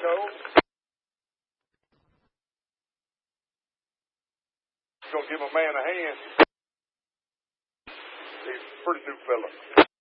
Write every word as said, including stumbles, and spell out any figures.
Cole. Gonna give a man a hand. He's a pretty new fella.